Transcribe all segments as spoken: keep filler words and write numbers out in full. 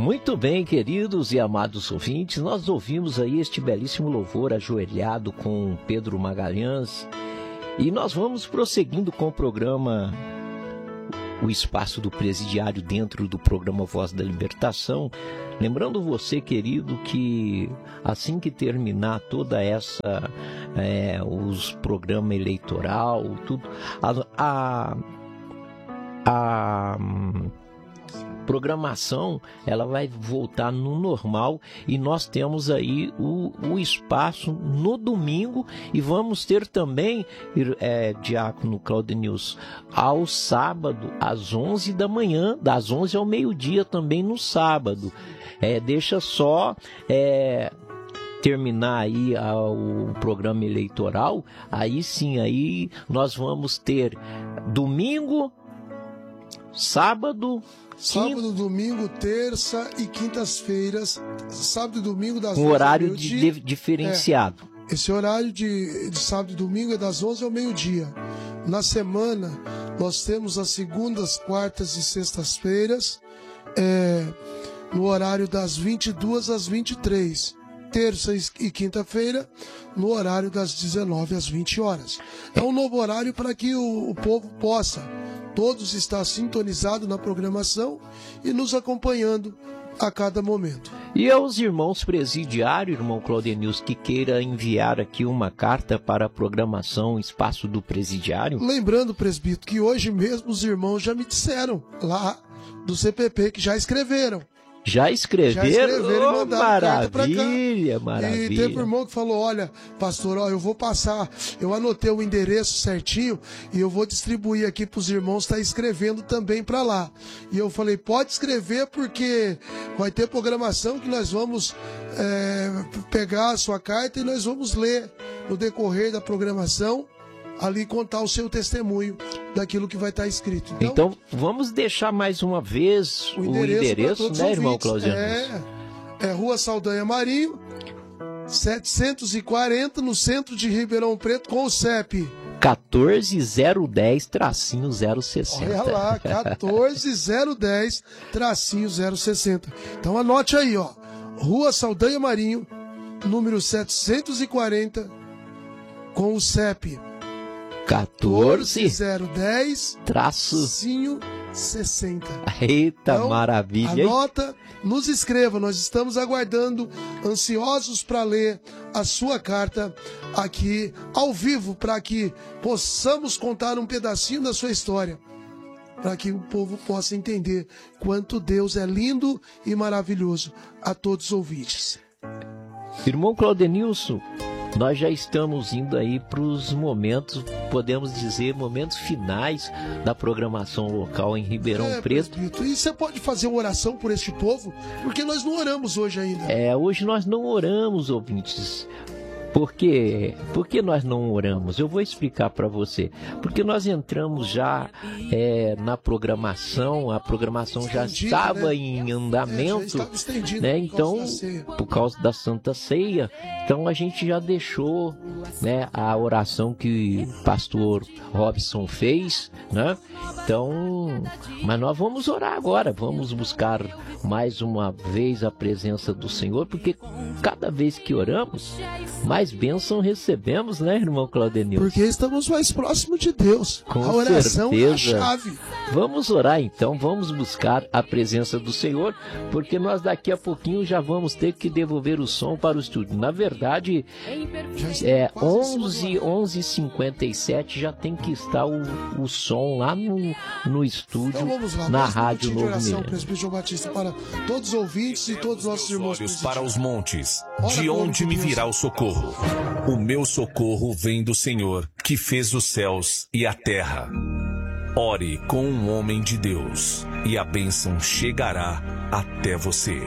Muito bem, queridos e amados ouvintes, nós ouvimos aí este belíssimo louvor ajoelhado com Pedro Magalhães e nós vamos prosseguindo com o programa O Espaço do Presidiário dentro do programa Voz da Libertação. Lembrando você, querido, que assim que terminar toda essa, é, os programas eleitoral, tudo, a, a, a programação ela vai voltar no normal e nós temos aí o, o espaço no domingo e vamos ter também, é, Diácono Claudenilson, ao sábado às onze da manhã, das onze ao meio-dia também no sábado. É, deixa só é, terminar aí a, o programa eleitoral, aí sim, aí nós vamos ter domingo, sábado, Sábado, quinta... domingo, terça e quintas-feiras. Sábado e domingo das um horário de, de, diferenciado. É, esse horário de, de sábado e domingo é das onze ao meio-dia. Na semana, nós temos as segundas, quartas e sextas-feiras, é, no horário das vinte e duas às vinte e três. Terça e quinta-feira, no horário das dezenove às vinte horas. É um novo horário para que o, o povo possa todos estar sintonizados na programação e nos acompanhando a cada momento. E aos irmãos presidiários, irmão Claudenilson, que queira enviar aqui uma carta para a programação Espaço do Presidiário? Lembrando, presbítero, que hoje mesmo os irmãos já me disseram lá do C P P que já escreveram. Já escreveram? Já escreveram oh, e mandaram maravilha, maravilha. E teve um irmão que falou, olha, pastor, ó, eu vou passar, eu anotei o endereço certinho e eu vou distribuir aqui para os irmãos, tá escrevendo também para lá. E eu falei, pode escrever porque vai ter programação que nós vamos é, pegar a sua carta e nós vamos ler no decorrer da programação, ali contar o seu testemunho daquilo que vai estar escrito. Então, então vamos deixar mais uma vez o endereço, o endereço né, irmão Claudiano? É, é Rua Saldanha Marinho, setecentos e quarenta, no centro de Ribeirão Preto, com o C E P quatorze zero dez tracinho zero sessenta. Olha lá, quatorze zero dez tracinho zero sessenta. Então anote aí, ó. Rua Saldanha Marinho, número setecentos e quarenta, com o C E P quatorze zero dez traço sessenta. Eita, então, maravilha. Anota, nos escreva, nós estamos aguardando, ansiosos para ler a sua carta aqui ao vivo, para que possamos contar um pedacinho da sua história, para que o povo possa entender quanto Deus é lindo e maravilhoso a todos os ouvintes. Irmão Claudenilson, nós já estamos indo aí para os momentos, podemos dizer, momentos finais da programação local em Ribeirão é, Preto. Presbítero, e você pode fazer uma oração por este povo? Porque nós não oramos hoje ainda. É, hoje nós não oramos, ouvintes. Por quê? Por que nós não oramos? Eu vou explicar para você. Porque nós entramos já é, na programação, a programação já estava né? em andamento, é, né? Então, por causa da Santa Ceia, então a gente já deixou, né, a oração que o pastor Robson fez, né? Então, mas nós vamos orar agora, vamos buscar mais uma vez a presença do Senhor, porque cada vez que oramos, mais bênção recebemos, né, irmão Claudenilson? Porque estamos mais próximos de Deus. Com a oração certeza. é a chave. Vamos orar então, vamos buscar a presença do Senhor, porque nós daqui a pouquinho já vamos ter que devolver o som para o estúdio. Na verdade, é onze, onze e cinquenta e sete já tem que estar o, o som lá no, no estúdio, então vamos lá, na Rádio Novo oração, presbítero João Batista, para todos os ouvintes e todos os nossos irmãos. Olhos para os montes, de onde me virá o socorro? O meu socorro vem do Senhor, que fez os céus e a terra. Ore com um homem de Deus, e a bênção chegará até você.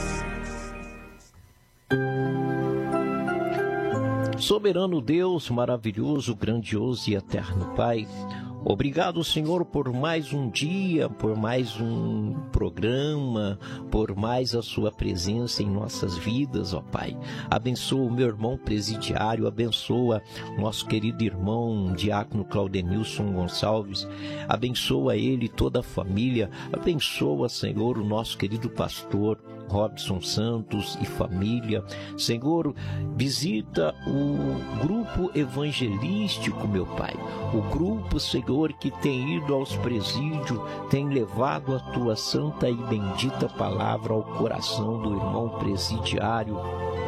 Soberano Deus, maravilhoso, grandioso e eterno Pai, obrigado, Senhor, por mais um dia, por mais um programa, por mais a sua presença em nossas vidas, ó Pai. Abençoa o meu irmão presidiário, abençoa nosso querido irmão Diácono Claudenilson Gonçalves, abençoa ele e toda a família, abençoa, Senhor, o nosso querido pastor Robson Santos e família. Senhor, visita o grupo evangelístico, meu Pai. O grupo, Senhor, que tem ido aos presídios, tem levado a tua santa e bendita palavra ao coração do irmão presidiário.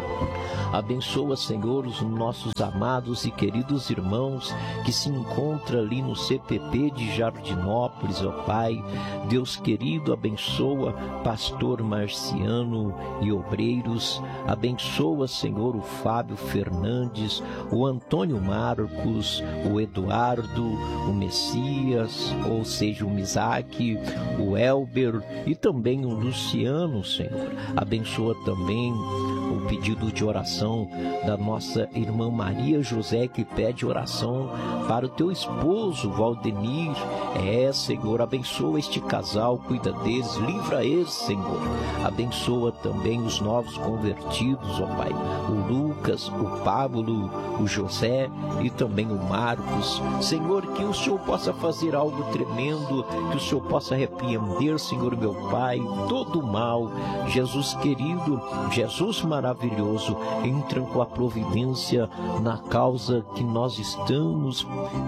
Abençoa, Senhor, os nossos amados e queridos irmãos que se encontram ali no C P P de Jardinópolis, ó Pai. Deus querido, abençoa pastor Marciano e obreiros. Abençoa, Senhor, o Fábio Fernandes, o Antônio Marcos, o Eduardo, o Messias, ou seja, o Misaque, o Elber e também o Luciano, Senhor. Abençoa também o pedido de oração da nossa irmã Maria José, que pede oração para o teu esposo Valdenir. É, Senhor, abençoa este casal, cuida deles, livra eles, Senhor. Abençoa também os novos convertidos, ó Pai, o Lucas, o Pablo, o José e também o Marcos. Senhor, que o Senhor possa fazer algo tremendo, que o Senhor possa repreender, Senhor meu Pai, todo o mal. Jesus querido, Jesus maravilhoso, entram com a providência na causa que nós estamos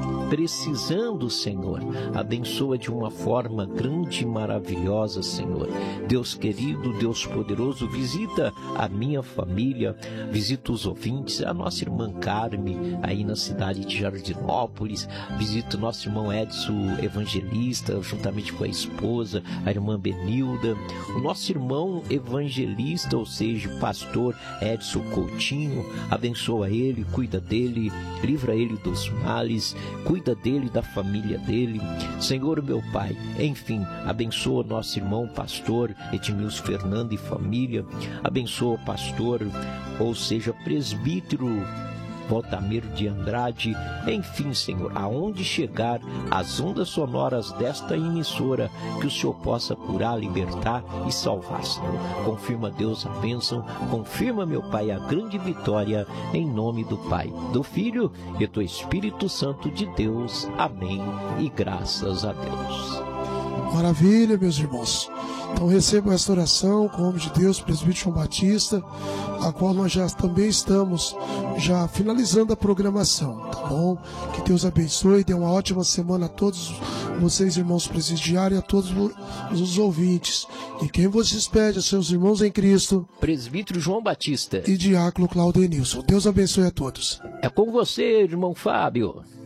precisando, Senhor. Abençoa de uma forma grande e maravilhosa, Senhor. Deus querido, Deus poderoso, visita a minha família, visita os ouvintes, a nossa irmã Carme, aí na cidade de Jardinópolis, visita o nosso irmão Edson Evangelista, juntamente com a esposa, a irmã Benilda, o nosso irmão evangelista, ou seja, pastor Edson Coutinho. Abençoa ele, cuida dele, livra ele dos males, cuida dele, da família dele, Senhor meu Pai. Enfim, abençoa nosso irmão pastor Edmilson Fernando e família. Abençoa o pastor, ou seja, presbítero Valtamiro de Andrade. Enfim, Senhor, aonde chegar as ondas sonoras desta emissora, que o Senhor possa curar, libertar e salvar, Senhor. Confirma, Deus, a bênção, confirma, meu Pai, a grande vitória, em nome do Pai, do Filho e do Espírito Santo de Deus. Amém e graças a Deus. Maravilha, meus irmãos. Então recebam esta oração com o nome de Deus, presbítero João Batista, a qual nós já também estamos já finalizando a programação, tá bom? Que Deus abençoe, dê uma ótima semana a todos vocês, irmãos presidiários, e a todos os ouvintes. E quem vos despede, seus irmãos em Cristo, presbítero João Batista e diácono Claudio Enilson. Deus abençoe a todos. É com você, irmão Fábio.